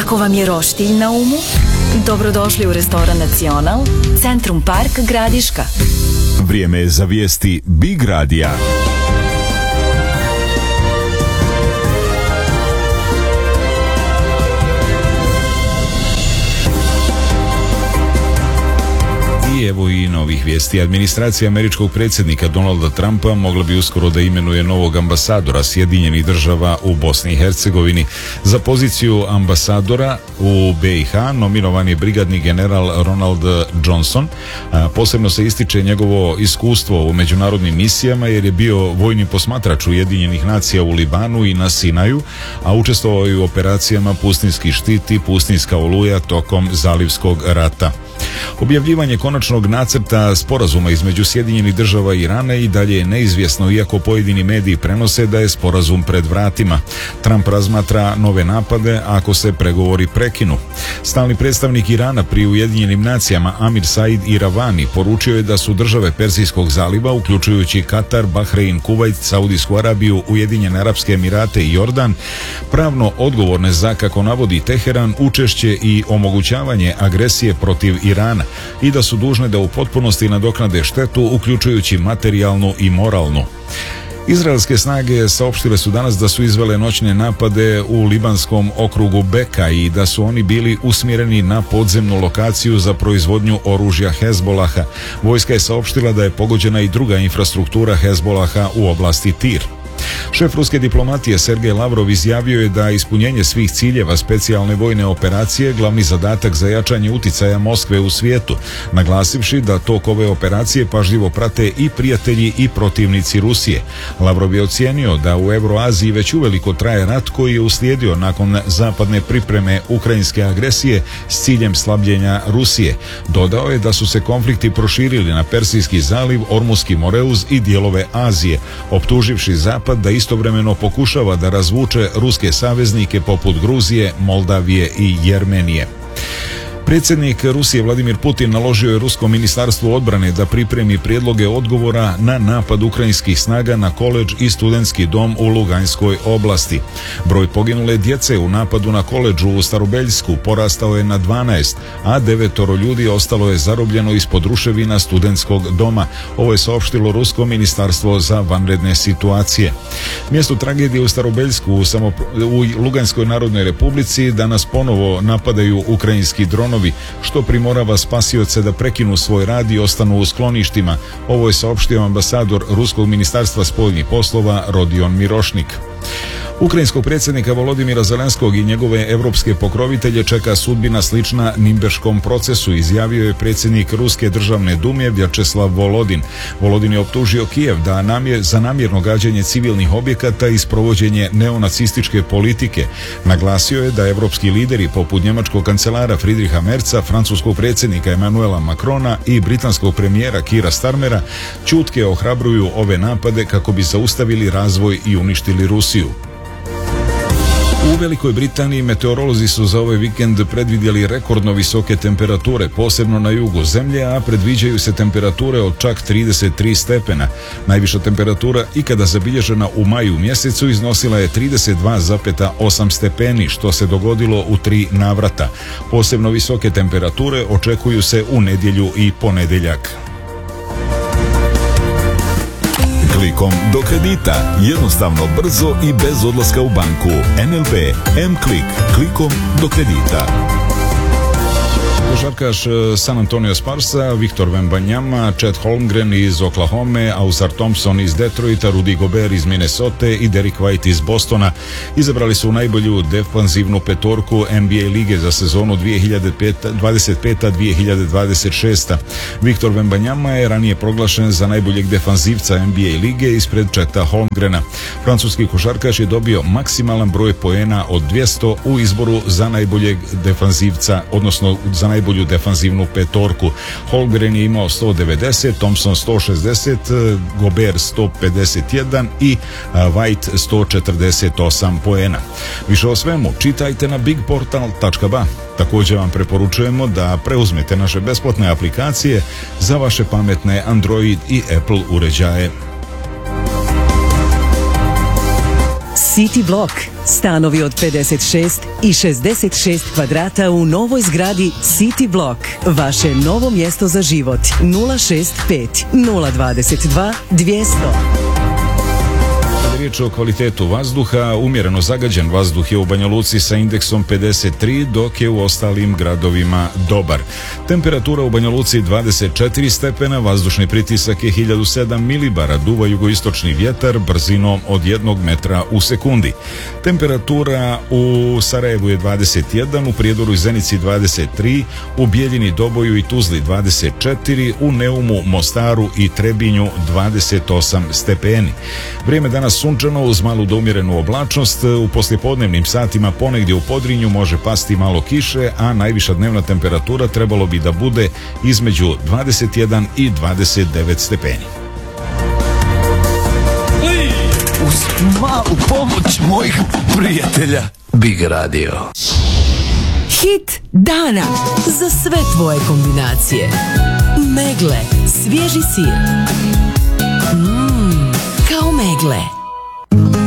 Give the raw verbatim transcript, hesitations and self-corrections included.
Ako vam je roštilj na umu, dobrodošli u restoran Nacional, Centrum Park, Gradiška. Vrijeme je za vijesti Big Radija. I evo i novih vijesti. Administracija američkog predsjednika Donalda Trumpa mogla bi uskoro da imenuje novog ambasadora Sjedinjenih Država u Bosni i Hercegovini. Za poziciju ambasadora u be i ha nominovan je brigadni general Ronald Johnson. Posebno se ističe njegovo iskustvo u međunarodnim misijama jer je bio vojni posmatrač Ujedinjenih nacija u Libanu i na Sinaju, a učestvovao je u operacijama Pustinjski štit i Pustinjska oluja tokom Zalivskog rata. Objavljivanje konačnog nacrta sporazuma između Sjedinjenih Država i Irana i dalje je neizvjesno, iako pojedini mediji prenose da je sporazum pred vratima. Trump razmatra nove napade ako se pregovori prekinu. Stalni predstavnik Irana pri Ujedinjenim nacijama Amir Said Iravani poručio je da su države Perzijskog zaliva, uključujući Katar, Bahrein, Kuvajt, Saudijsku Arabiju, Ujedinjene Arapske Emirate i Jordan, pravno odgovorne za, kako navodi Teheran, učešće i omogućavanje agresije protiv Irana i da su dužne da u potpunosti nadoknade štetu, uključujući materijalnu i moralnu. Izraelske snage saopštile su danas da su izvele noćne napade u libanskom okrugu Beka i da su oni bili usmjereni na podzemnu lokaciju za proizvodnju oružja Hezbolaha. Vojska je saopštila da je pogođena i druga infrastruktura Hezbolaha u oblasti Tir. Šef ruske diplomatije Sergej Lavrov izjavio je da ispunjenje svih ciljeva specijalne vojne operacije glavni zadatak za jačanje uticaja Moskve u svijetu, naglasivši da tok ove operacije pažljivo prate i prijatelji i protivnici Rusije. Lavrov je ocijenio da u Euroaziji već uveliko traje rat koji je uslijedio nakon zapadne pripreme ukrajinske agresije s ciljem slabljenja Rusije. Dodao je da su se konflikti proširili na Persijski zaliv, Ormuski Moreuz i dijelove Azije, optuživši Zapad da istovremeno pokušava da razvuče ruske saveznike poput Gruzije, Moldavije i Jermenije. Predsjednik Rusije Vladimir Putin naložio je Ruskom ministarstvu odbrane da pripremi prijedloge odgovora na napad ukrajinskih snaga na koledž i studentski dom u Luganskoj oblasti. Broj poginule djece u napadu na koledžu u Starobeljsku porastao je na dvanaest, a devetoro ljudi ostalo je zarobljeno ispod ruševina studentskog doma. Ovo je saopštilo Rusko ministarstvo za vanredne situacije. Mjesto tragedije u Starobeljsku u, samo, u Luganskoj narodnoj republici danas ponovo napadaju ukrajinski dronovi, što primorava spasioce da prekinu svoj rad i ostanu u skloništima. Ovo je saopštio ambasador Ruskog ministarstva spoljnih poslova Rodion Mirošnik. Ukrajinskog predsjednika Volodimira Zelenskog i njegove europske pokrovitelje čeka sudbina slična Nimberškom procesu, izjavio je predsjednik Ruske državne dume Vjačeslav Volodin. Volodin je optužio Kijev da namjer, za namjerno gađanje civilnih objekata i sprovođenje neonacističke politike. Naglasio je da evropski lideri poput njemačkog kancelara Friedricha Merza, francuskog predsjednika Emmanuela Macrona i britanskog premijera Keira Starmera ćutke ohrabruju ove napade kako bi zaustavili razvoj i uništili Rusiju. U Velikoj Britaniji meteorolozi su za ovaj vikend predvidjeli rekordno visoke temperature, posebno na jugu zemlje, a predviđaju se temperature od čak trideset tri stepena. Najviša temperatura ikada zabilježena u maju mjesecu iznosila je trideset dva zarez osam stepeni, što se dogodilo u tri navrata. Posebno visoke temperature očekuju se u nedjelju i ponedjeljak. Klikom do kredita. Jednostavno, brzo i bez odlaska u banku. en el be M-Klik. Klikom do kredita. Košarkaš San Antonio Sparsa, Victor Wembanyama, Chet Holmgren iz Oklahome, Ausar Thompson iz Detroita, Rudy Gobert iz Minnesota i Derek White iz Bostona izabrali su najbolju defanzivnu petorku en be a lige za sezonu dvije hiljade dvadeset peta dvije hiljade dvadeset šesta. Victor Wembanyama je ranije proglašen za najboljeg defanzivca en be a lige ispred Cheta Holmgrena. Francuski košarkaš je dobio maksimalan broj poena od dvjesto u izboru za najboljeg defanzivca, odnosno za najbolju defanzivnu petorku. Holmgren je imao sto devedeset, Thompson sto šezdeset, Gobert sto pedeset jedan i White sto četrdeset osam poena. Više o svemu čitajte na big portal tačka ba. Također vam preporučujemo da preuzmete naše besplatne aplikacije za vaše pametne Android i Apple uređaje. City Block. Stanovi od pedeset šest i šezdeset šest kvadrata u novoj zgradi City Block. Vaše novo mjesto za život. nula šest pet nula dvadeset dva dvjesto. Riječ o kvalitetu vazduha, umjereno zagađen vazduh je u Banja Luci sa indeksom pedeset tri, dok je u ostalim gradovima dobar. Temperatura u Banja Luci dvadeset četiri stepena, vazdušni pritisak je hiljadu sedam milibara, duva jugoistočni vjetar brzinom od jednog metra u sekundi. Temperatura u Sarajevu je dvadeset jedan, u Prijedoru i Zenici dvadeset tri, u Bijeljini, Doboju i Tuzli dvadeset četiri, u Neumu, Mostaru i Trebinju dvadeset osam stepeni. Vrijeme danas sunčano uz malu do umjerenu oblačnost, u poslijepodnevnim satima ponegdje u Podrinju može pasti malo kiše, a najviša dnevna temperatura trebalo bi da bude između dvadeset jedan i dvadeset devet stepeni. Uz malu pomoć mojih prijatelja Big Radio. Hit dana za sve tvoje kombinacije. Megle, svježi sir. Mmm, kao megle.